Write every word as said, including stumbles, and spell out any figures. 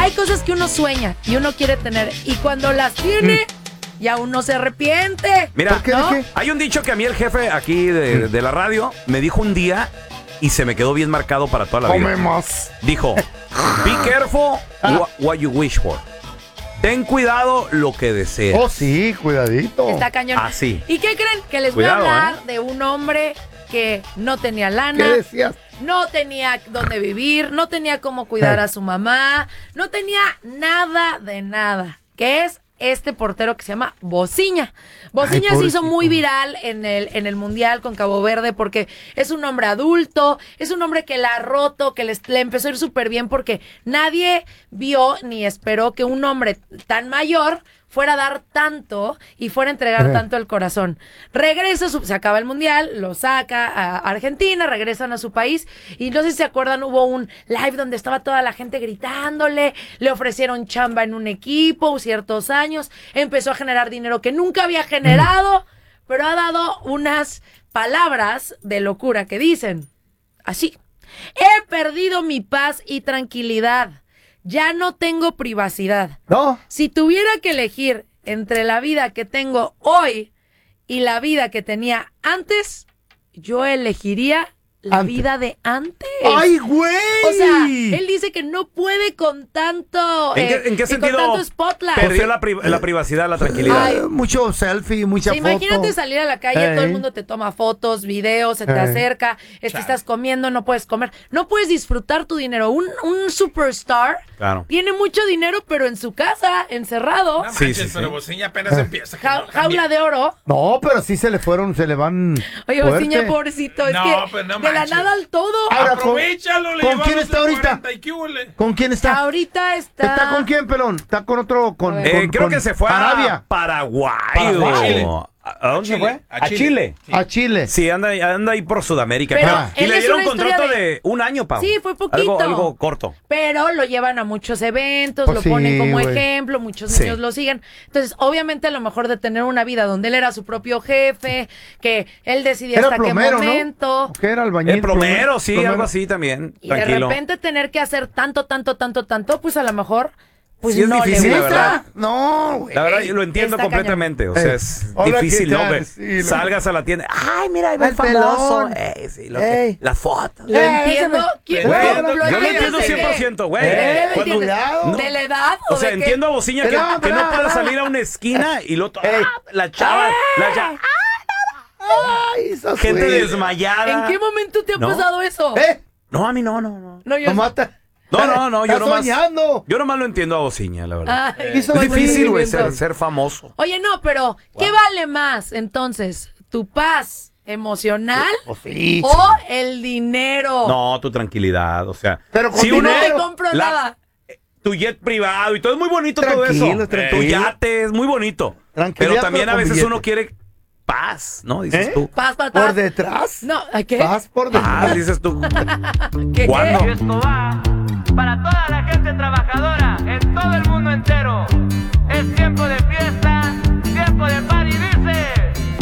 hay cosas que uno sueña y uno quiere tener. Y cuando las tiene, mm. ya uno se arrepiente. Mira, qué, ¿no? ¿qué? Hay un dicho que a mí el jefe aquí de, de la radio me dijo un día y se me quedó bien marcado para toda la vida. Comemos. Dijo, be careful what, what you wish for. Ten cuidado lo que deseas. Oh, sí, cuidadito. Está cañón. Así. ¿Y qué creen? Que les Cuidado, voy a hablar ¿eh? de un hombre que no tenía lana. ¿Qué decías? No tenía dónde vivir, no tenía cómo cuidar eh. a su mamá, no tenía nada de nada. Que es este portero que se llama Bociña. Bociña se hizo muy viral en el, en el Mundial con Cabo Verde porque es un hombre adulto, es un hombre que la ha roto, que les, le empezó a ir súper bien porque nadie vio ni esperó que un hombre tan mayor fuera a dar tanto y fuera a entregar tanto el corazón. Regresa, su, se acaba el Mundial, lo saca a Argentina, regresan a su país y no sé si se acuerdan, hubo un live donde estaba toda la gente gritándole, le ofrecieron chamba en un equipo ciertos años, empezó a generar dinero que nunca había generado, mm. pero ha dado unas palabras de locura que dicen así: he perdido mi paz y tranquilidad. Ya no tengo privacidad. No. Si tuviera que elegir entre la vida que tengo hoy y la vida que tenía antes, yo elegiría la antes. vida de antes. ¡Ay, güey! O sea, él dice que no puede con tanto ¿En qué, eh, en qué sentido con tanto spotlight. perdió la, pri la privacidad, la tranquilidad? Ay, mucho selfie, mucha Sí, foto. imagínate salir a la calle, Ey. todo el mundo te toma fotos, videos, se te Ey. acerca, este, estás comiendo, no puedes comer, no puedes disfrutar tu dinero. Un, un superstar Claro. tiene mucho dinero, pero en su casa, encerrado, No Sí, manches, sí, pero sí. Bociña apenas empieza. que ja- no jaula cambia. de oro. No, pero sí se le fueron, se le van. Oye, fuerte. Bociña, pobrecito, es No, que pues no de la manches. nada al todo. Ahora, ¿con- Aprovechalo, le ¿con llevamos quién está el ahorita? cuarenta y qué huele. ¿Con quién está? Ahorita está... ¿Está con quién, pelón? ¿Está con otro? Con, A ver. Eh, con- creo con que se fue Arabia. a Paraguay. Paraguay. o- ¿A dónde se Chile, fue? a A Chile. Chile. Sí. A Chile. Sí, anda, anda ahí por Sudamérica. Pero creo. y él le es dieron una contrato historia de... de- un año, Pau. Sí, fue poquito. Algo, algo corto. Pero lo llevan a muchos eventos, Pues lo sí, ponen como güey. ejemplo, muchos Sí. niños lo siguen. Entonces, obviamente, a lo mejor de tener una vida donde él era su propio jefe, que él decidía Era hasta plomero, qué ¿no? momento. ¿Qué era albañil? El plomero, sí, plomero. algo así también. Y de Tranquilo. repente tener que hacer tanto, tanto, tanto, tanto, pues a lo mejor, pues Sí, es no difícil, le la gusta. verdad. No, güey. La verdad, yo lo entiendo Está completamente. O sea, Eh, es hola, difícil, ¿qué ¿no? tal? Que Sí, lo- salgas a la tienda. Ay, mira, ahí va el El famoso. pelón. Ey, sí, lo que- Ey. la foto. Lo Eh, entiendo. ese me- ¿Quién- Güey, no, yo lo lo Yo lo entiendes entiendo de cien por qué? ciento, güey. ¿De qué me Cuando- entiendes? cuidado. ¿De la edad o O sea, de qué? entiendo a Bociña que, Espera, que no espera, puede espera. salir a una esquina y luego Ey. ¡ah! la chava, la chava, Ay, esa gente sweet. desmayada. ¿En qué momento te ha ¿No? pasado eso? ¿Eh? No, a mí no, no, no. No, yo No mata. No, no, no, yo Estás nomás. soñando. Yo nomás lo entiendo a Bociña, la verdad. Ay, Hizo Es el difícil, güey, movimiento. ser, ser famoso. Oye, no, pero ¿qué vale más entonces? ¿Tu paz emocional Oh, sí. o el dinero? No, tu tranquilidad, o sea. Pero con si uno, No te dinero. compro la- nada. tu jet privado y todo es muy bonito todo Tranquilo, eso. tranquilo. Tu yate es muy bonito. Tranquilidad, Pero también pero a con veces billete. uno quiere paz, ¿no? Dices ¿Eh? tú. Paz para ¿Por atrás. detrás? No, ¿a qué? Vas por detrás. Paz, dices tú. ¿Qué? ¿Cuándo? Esto va para